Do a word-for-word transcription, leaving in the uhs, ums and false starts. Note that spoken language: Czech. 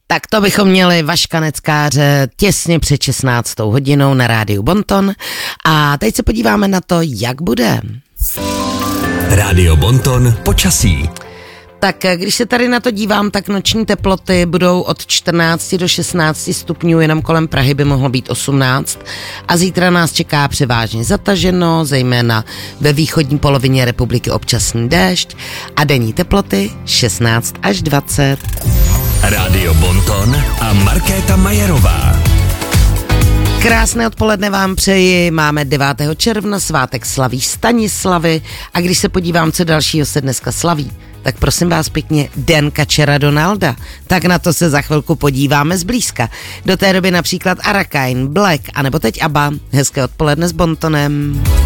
Tak to bychom měli Vaška Neckáře těsně před šestnáctou hodinou na rádiu Bonton. A teď se podíváme na to, jak bude. Rádio Bonton počasí. Tak když se tady na to dívám, tak noční teploty budou od čtrnácti do šestnácti stupňů, jenom kolem Prahy by mohlo být osmnáct. A zítra nás čeká převážně zataženo, zejména ve východní polovině republiky občasný déšť a denní teploty šestnáct až dvacet. Rádio Bonton a Markéta Majerová. Krásné odpoledne vám přeji, máme devátého června, svátek slaví Stanislavy a když se podívám, co dalšího se dneska slaví, tak prosím vás pěkně Den kačera Donalda. Tak na to se za chvilku podíváme zblízka. Do té doby například Arakain, Black, anebo teď ABBA. Hezké odpoledne s Bontonem.